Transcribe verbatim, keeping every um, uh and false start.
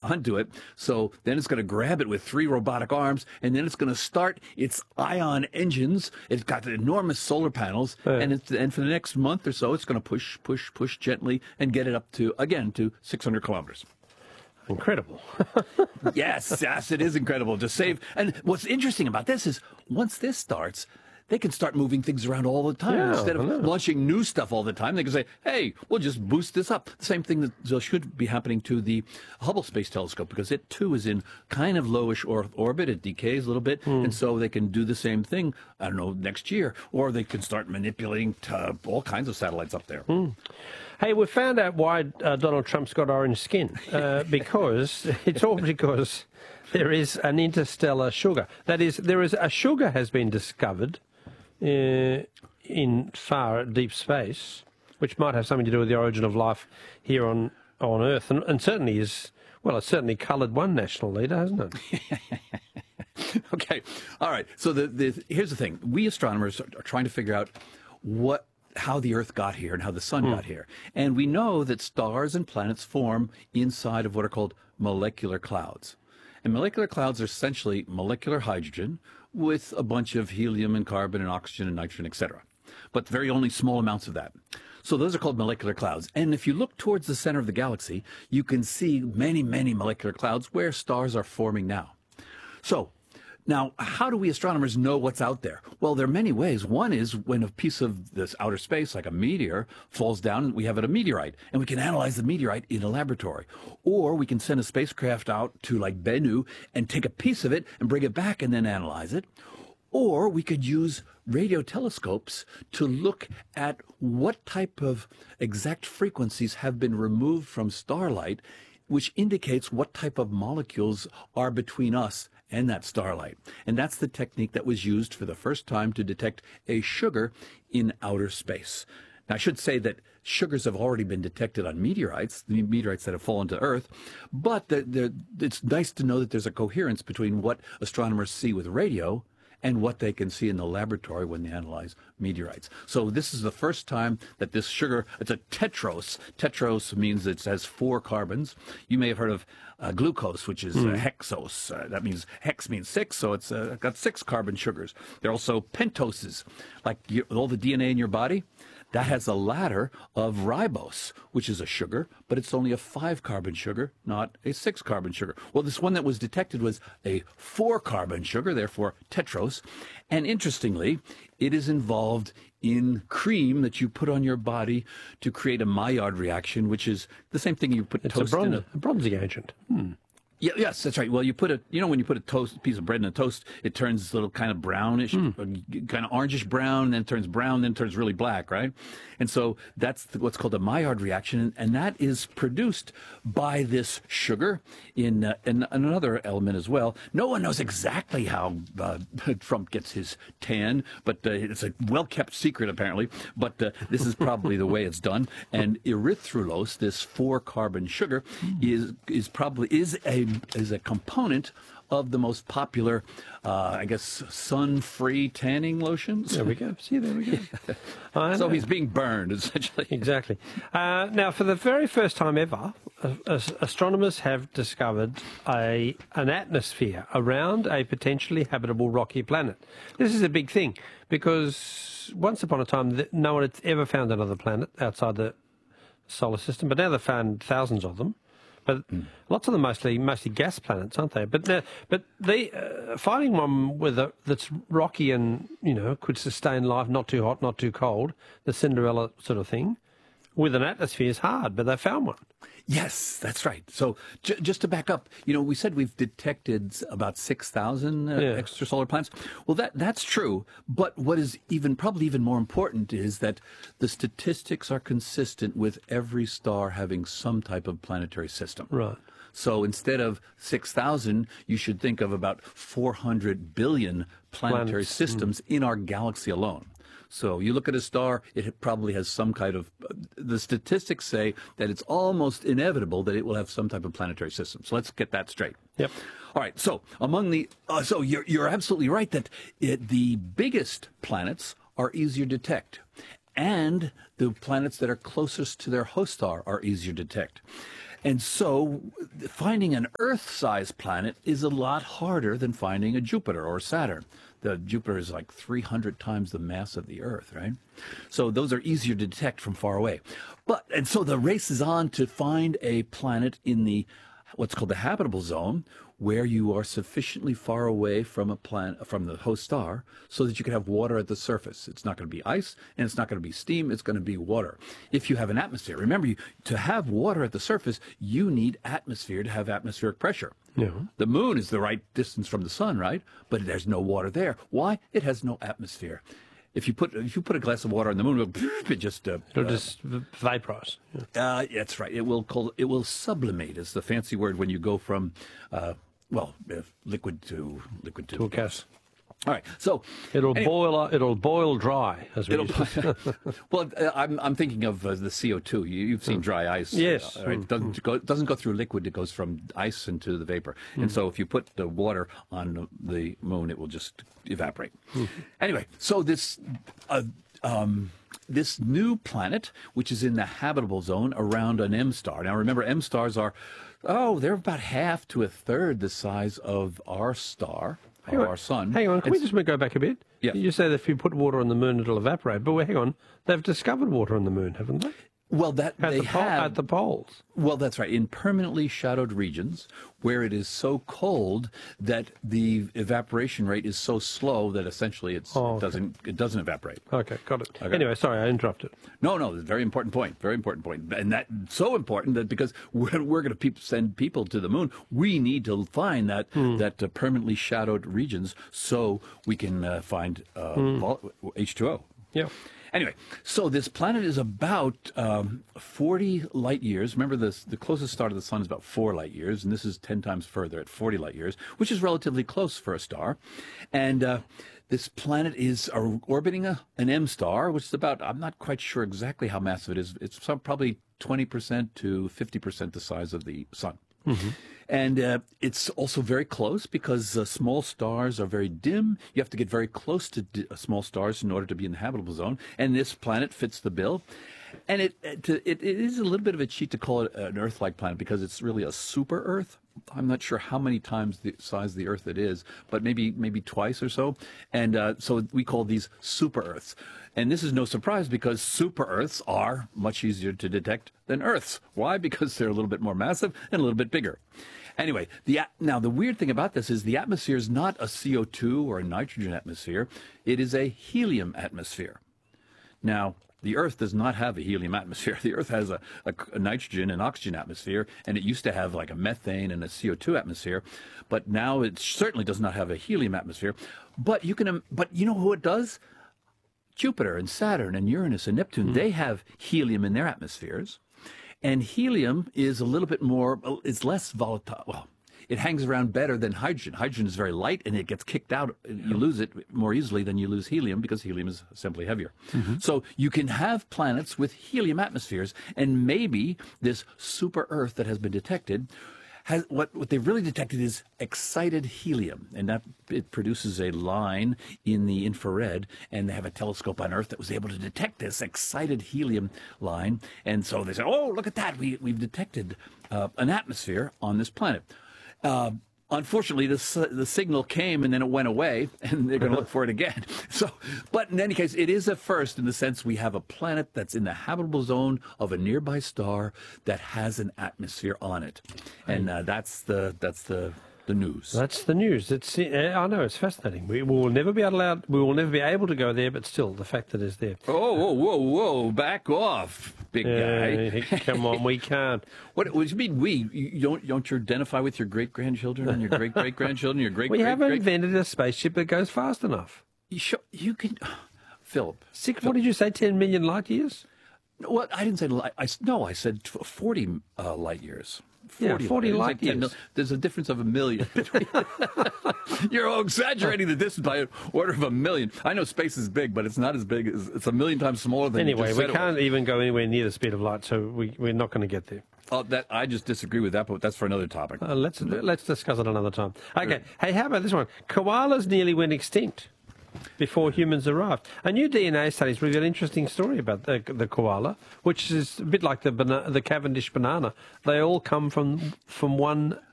onto it. So then it's going to grab it with three robotic arms, and then it's going to start its ion engines. It's got enormous solar panels, Yeah. and it's, and for the next month or so, it's going to push, push, push gently and get it up to, again, to six hundred kilometers. Incredible. Yes, yes, it is incredible to save. And what's interesting about this is once this starts, they can start moving things around all the time. Yeah, Instead of I know. launching new stuff all the time, they can say, hey, we'll just boost this up. The same thing that should be happening to the Hubble Space Telescope, because it, too, is in kind of lowish or orbit. It decays a little bit, Hmm. and so they can do the same thing, I don't know, next year. Or they can start manipulating uh, all kinds of satellites up there. Hmm. Hey, we found out why uh, Donald Trump's got orange skin, uh, because it's all because there is an interstellar sugar. That is, there is a sugar has been discovered uh, in far deep space, which might have something to do with the origin of life here on on Earth, and, and certainly is, well, it's certainly coloured one national leader, hasn't it? Okay, all right. So the, the here's the thing: we astronomers are, are trying to figure out what. How the Earth got here and how the Sun Hmm. got here. And we know that stars and planets form inside of what are called molecular clouds. And molecular clouds are essentially molecular hydrogen with a bunch of helium and carbon and oxygen and nitrogen, et cetera. But very only small amounts of that. So those are called molecular clouds. And if you look towards the center of the galaxy, you can see many, many molecular clouds where stars are forming now. So now, how do we astronomers know what's out there? Well, there are many ways. One is when a piece of this outer space, like a meteor, falls down, we have it a meteorite, and we can analyze the meteorite in a laboratory. Or we can send a spacecraft out to, like, Bennu and take a piece of it and bring it back and then analyze it. Or we could use radio telescopes to look at what type of exact frequencies have been removed from starlight, which indicates what type of molecules are between us and that starlight. And that's the technique that was used for the first time to detect a sugar in outer space. Now, I should say that sugars have already been detected on meteorites, the meteorites that have fallen to Earth, but the, the, it's nice to know that there's a coherence between what astronomers see with radio and what they can see in the laboratory when they analyze meteorites. So this is the first time that this sugar, it's a tetros. Tetros means it has four carbons. You may have heard of uh, glucose, which is uh, hexose. Uh, that means hex means six, so it's uh, got six carbon sugars. There are also pentoses, like you, all the D N A in your body. That has a ladder of ribose, which is a sugar, but it's only a five-carbon sugar, not a six-carbon sugar. Well, this one that was detected was a four-carbon sugar, therefore tetros. And interestingly, it is involved in cream that you put on your body to create a Maillard reaction, which is the same thing you put It's toast a, bron- in a... a bronzing agent. Hmm. Yeah, yes, that's right. Well, you put a, you know, when you put a toast, piece of bread in a toast, it turns a little kind of brownish, Mm. kind of orangish brown, then turns brown, then turns really black, right? And so that's the, what's called a Maillard reaction, and that is produced by this sugar in, uh, in another element as well. No one knows exactly how uh, Trump gets his tan, but uh, it's a well-kept secret apparently. But uh, this is probably the way it's done. And erythrulose, this four-carbon sugar, is is probably is a is a component of the most popular, uh, I guess, sun-free tanning lotions. There we go. See, there we go. I So know. he's being burned, essentially. Exactly. Uh, now, for the very first time ever, uh, as- astronomers have discovered a an atmosphere around a potentially habitable rocky planet. This is a big thing because once upon a time, th- no one had ever found another planet outside the solar system, but now they've found thousands of them. But Mm. lots of them mostly mostly gas planets, aren't they? But now, but the uh, finding one with a, that's rocky and you know could sustain life, not too hot, not too cold, the Cinderella sort of thing, with an atmosphere is hard. But they found one. Yes, that's right. So j- just to back up, you know, we said we've detected about six thousand uh, Yeah. extrasolar planets. Well, that that's true. But what is even probably even more important is that the statistics are consistent with every star having some type of planetary system. Right. So instead of six thousand, you should think of about four hundred billion planetary Planets, systems in our galaxy alone. So you look at a star, it probably has some kind of, the statistics say that it's almost inevitable that it will have some type of planetary system. So let's get that straight. Yep. All right. So among the, uh, so you're, you're absolutely right that it, the biggest planets are easier to detect. And the planets that are closest to their host star are easier to detect. And so finding an Earth-sized planet is a lot harder than finding a Jupiter or Saturn. The Jupiter is like three hundred times the mass of the Earth, right? So those are easier to detect from far away. But, and so the race is on to find a planet in the, what's called the habitable zone, where you are sufficiently far away from a planet, from the host star, so that you can have water at the surface. It's not going to be ice, and it's not going to be steam, it's going to be water. If you have an atmosphere, remember, you, to have water at the surface, you need atmosphere to have atmospheric pressure. Yeah. The moon is the right distance from the sun, right? But there's no water there. Why? It has no atmosphere. If you put if you put a glass of water on the moon, it'll just uh, It'll uh, just vaporize. Yeah. uh, that's right. It will call, it will sublimate is the fancy word when you go from uh, well uh, liquid to liquid to, To a gas. All right. So It'll anyway, boil. It'll boil dry. As we It'll, used to say. well, uh, I'm I'm thinking of uh, the C O two. You, you've seen dry ice. Yes. Uh, right? It doesn't go it doesn't go through liquid. It goes from ice into the vapor. And so if you put the water on the moon, it will just evaporate. Anyway, so this uh, um, this new planet, which is in the habitable zone around an M star. Now remember, M stars are oh they're about half to a third the size of our star. Hang Of on. our sun. Hang on, can we It's- just go back a bit? Yeah. You say that if you put water on the moon, it'll evaporate. But well, hang on, they've discovered water on the moon, haven't they? well, that At, they the, pol- have at the poles. Well, that's right. In permanently shadowed regions where it is so cold that the evaporation rate is so slow that essentially it's, Oh, okay. it doesn't it doesn't evaporate. Okay, got it. Okay. Anyway, sorry, I interrupted. No, no, it's a very important point. Very important point, and that so important that because we're, we're going to pe- send people to the moon, we need to find that that uh, permanently shadowed regions so we can uh, find uh, vol- H two O. Yeah. Anyway, so this planet is about um, forty light years. Remember, this, the closest star to the sun is about four light years, and this is ten times further at forty light years, which is relatively close for a star. And uh, this planet is uh, orbiting a, an M star, which is about, I'm not quite sure exactly how massive it is. It's some, probably twenty percent to fifty percent the size of the sun. And uh, it's also very close because uh, small stars are very dim. You have to get very close to d- uh, small stars in order to be in the habitable zone. And this planet fits the bill. And it, it, it, it is a little bit of a cheat to call it an Earth-like planet because it's really a super Earth. I'm not sure how many times the size of the Earth it is, but maybe maybe twice or so. And uh, so we call these super Earths. And this is no surprise because super Earths are much easier to detect than Earths. Why? Because they're a little bit more massive and a little bit bigger. Anyway, the at- now the weird thing about this is the atmosphere is not a C O two or a nitrogen atmosphere. It is a helium atmosphere. Now, the Earth does not have a helium atmosphere. The Earth has a, a, a nitrogen and oxygen atmosphere, and it used to have like a methane and a C O two atmosphere, but now it certainly does not have a helium atmosphere. But you can, um, but you know who it does? Jupiter and Saturn and Uranus and Neptune. They have helium in their atmospheres, and helium is a little bit more. It's less volatile. Well, it hangs around better than hydrogen. Hydrogen is very light and it gets kicked out. You lose it more easily than you lose helium because helium is simply heavier. So you can have planets with helium atmospheres, and maybe this super Earth that has been detected has what, what they've really detected is excited helium, and that it produces a line in the infrared, and they have a telescope on Earth that was able to detect this excited helium line. And so they say, oh, look at that, we, we've detected uh, an atmosphere on this planet. Uh, unfortunately, the s- the signal came and then it went away, and they're going to look for it again. So, but in any case, it is a first in the sense we have a planet that's in the habitable zone of a nearby star that has an atmosphere on it, and uh, that's the that's the the news. That's the news. It's, uh, I know, it's fascinating. We will never be allowed, we will never be able to go there, but still, the fact that it's there. Oh, whoa, whoa, whoa! Back off, big guy. Uh, come on, we can't. What, what do you mean we? You don't don't you identify with your great grandchildren and your great great grandchildren, your great We great haven't great? invented a spaceship that goes fast enough. You, sure, you can, Philip. Six, what did you say, ten million light years? Well, I didn't say light. I, no, I said tw- forty uh, light years. Yeah, forty I didn't say light ten years. mil- There's a difference of a million between. You're exaggerating the distance by an order of a million. I know space is big, but it's not as big as it's a million times smaller than. you Anyway, just we said it was. can't even go anywhere near the speed of light, so we, we're not going to get there. Oh, that I just disagree with that, but that's for another topic. Uh, let's let's discuss it another time. Okay. Hey, how about this one? Koalas nearly went extinct. before humans arrived. A new D N A studies reveal an interesting story about the, the koala, which is a bit like the bana- the Cavendish banana. They all come from from one